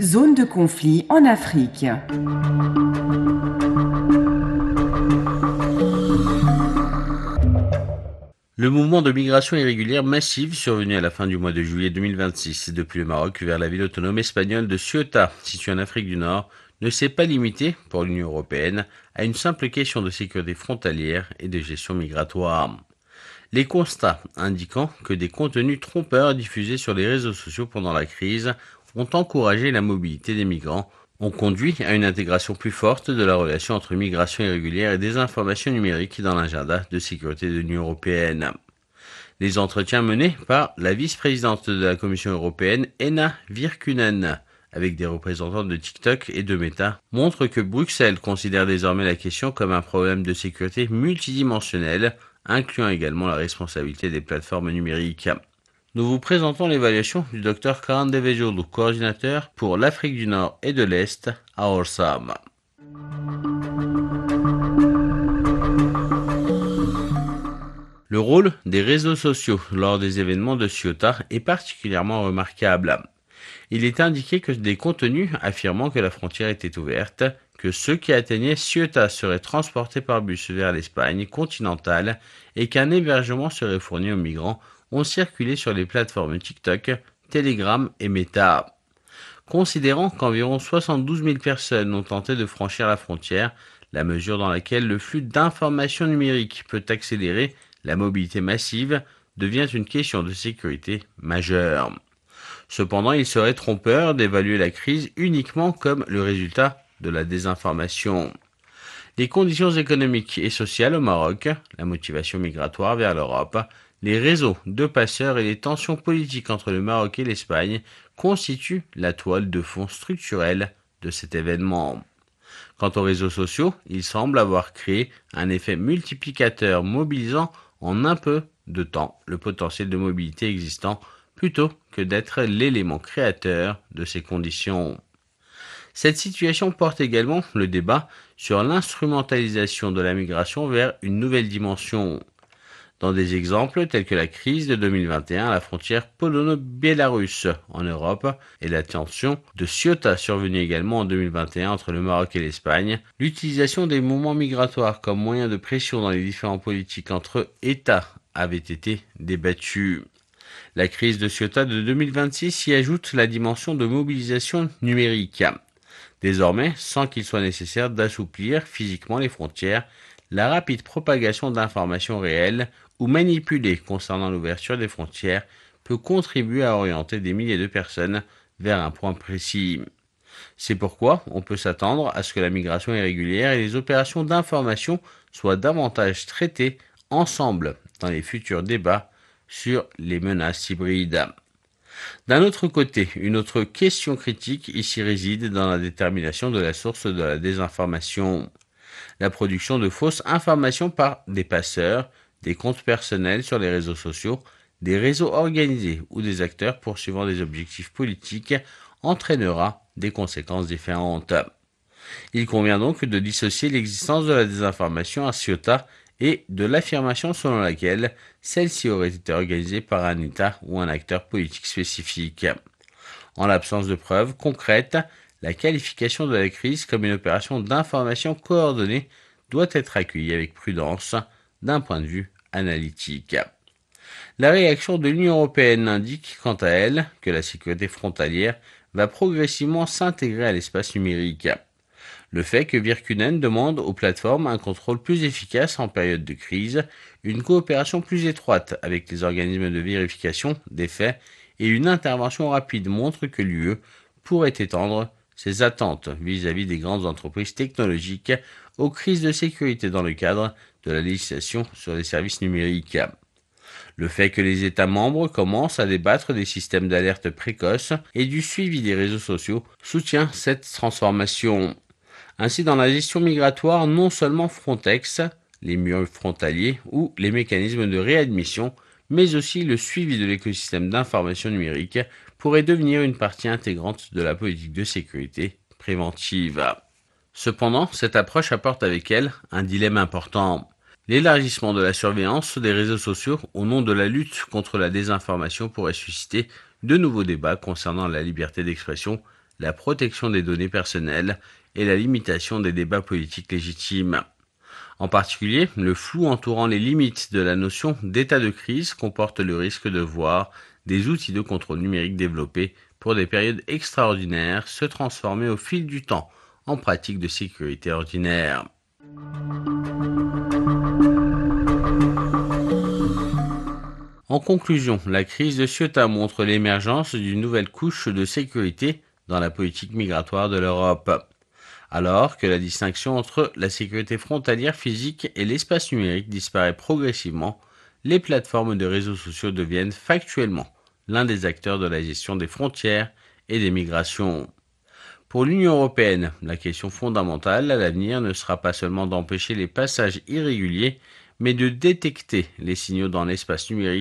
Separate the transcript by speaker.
Speaker 1: Zone de conflit en Afrique.
Speaker 2: Le mouvement de migration irrégulière massive survenu à la fin du mois de juillet 2026 depuis le Maroc vers la ville autonome espagnole de Ceuta, située en Afrique du Nord, ne s'est pas limité, pour l'Union européenne, à une simple question de sécurité frontalière et de gestion migratoire. Les constats indiquant que des contenus trompeurs diffusés sur les réseaux sociaux pendant la crise ont encouragé la mobilité des migrants, ont conduit à une intégration plus forte de la relation entre migration irrégulière et désinformation numérique dans l'agenda de sécurité de l'Union européenne. Les entretiens menés par la vice-présidente de la Commission européenne, Henna Virkkunen, avec des représentants de TikTok et de Meta, montrent que Bruxelles considère désormais la question comme un problème de sécurité multidimensionnel, incluant également la responsabilité des plateformes numériques. Nous vous présentons l'évaluation du Dr Karan Devejolu, coordinateur pour l'Afrique du Nord et de l'Est à Orsam. Le rôle des réseaux sociaux lors des événements de Ceuta est particulièrement remarquable. Il est indiqué que des contenus affirmant que la frontière était ouverte, que ceux qui atteignaient Ceuta seraient transportés par bus vers l'Espagne continentale et qu'un hébergement serait fourni aux migrants ont circulé sur les plateformes TikTok, Telegram et Meta. Considérant qu'environ 72 000 personnes ont tenté de franchir la frontière, la mesure dans laquelle le flux d'informations numériques peut accélérer la mobilité massive devient une question de sécurité majeure. Cependant, il serait trompeur d'évaluer la crise uniquement comme le résultat de la désinformation. Les conditions économiques et sociales au Maroc, la motivation migratoire vers l'Europe, les réseaux de passeurs et les tensions politiques entre le Maroc et l'Espagne constituent la toile de fond structurelle de cet événement. Quant aux réseaux sociaux, ils semblent avoir créé un effet multiplicateur mobilisant en un peu de temps le potentiel de mobilité existant plutôt que d'être l'élément créateur de ces conditions. Cette situation porte également le débat sur l'instrumentalisation de la migration vers une nouvelle dimension. Dans des exemples tels que la crise de 2021 à la frontière polono-biélorusse en Europe et la tension de Ceuta survenue également en 2021 entre le Maroc et l'Espagne, l'utilisation des mouvements migratoires comme moyen de pression dans les différents politiques entre États avait été débattue. La crise de Ceuta de 2026 y ajoute la dimension de mobilisation numérique. Désormais, sans qu'il soit nécessaire d'assouplir physiquement les frontières, la rapide propagation d'informations réelles ou manipulées concernant l'ouverture des frontières peut contribuer à orienter des milliers de personnes vers un point précis. C'est pourquoi on peut s'attendre à ce que la migration irrégulière et les opérations d'information soient davantage traitées ensemble dans les futurs débats sur les menaces hybrides. D'un autre côté, une autre question critique ici réside dans la détermination de la source de la désinformation. La production de fausses informations par des passeurs, des comptes personnels sur les réseaux sociaux, des réseaux organisés ou des acteurs poursuivant des objectifs politiques entraînera des conséquences différentes. Il convient donc de dissocier l'existence de la désinformation à Ceuta et de l'affirmation selon laquelle celle-ci aurait été organisée par un État ou un acteur politique spécifique. En l'absence de preuves concrètes, la qualification de la crise comme une opération d'information coordonnée doit être accueillie avec prudence d'un point de vue analytique. La réaction de l'Union européenne indique quant à elle que la sécurité frontalière va progressivement s'intégrer à l'espace numérique. Le fait que Virkkunen demande aux plateformes un contrôle plus efficace en période de crise, une coopération plus étroite avec les organismes de vérification des faits et une intervention rapide montre que l'UE pourrait étendre ses attentes vis-à-vis des grandes entreprises technologiques aux crises de sécurité dans le cadre de la législation sur les services numériques. Le fait que les États membres commencent à débattre des systèmes d'alerte précoce et du suivi des réseaux sociaux soutient cette transformation. Ainsi, dans la gestion migratoire, non seulement Frontex, les murs frontaliers ou les mécanismes de réadmission, mais aussi le suivi de l'écosystème d'information numérique pourrait devenir une partie intégrante de la politique de sécurité préventive. Cependant, cette approche apporte avec elle un dilemme important. L'élargissement de la surveillance des réseaux sociaux au nom de la lutte contre la désinformation pourrait susciter de nouveaux débats concernant la liberté d'expression, la protection des données personnelles et la limitation des débats politiques légitimes. En particulier, le flou entourant les limites de la notion d'état de crise comporte le risque de voir des outils de contrôle numérique développés pour des périodes extraordinaires se transformer au fil du temps en pratiques de sécurité ordinaire. En conclusion, la crise de Ceuta montre l'émergence d'une nouvelle couche de sécurité dans la politique migratoire de l'Europe. Alors que la distinction entre la sécurité frontalière physique et l'espace numérique disparaît progressivement, les plateformes de réseaux sociaux deviennent factuellement l'un des acteurs de la gestion des frontières et des migrations. Pour l'Union européenne, la question fondamentale à l'avenir ne sera pas seulement d'empêcher les passages irréguliers, mais de détecter les signaux dans l'espace numérique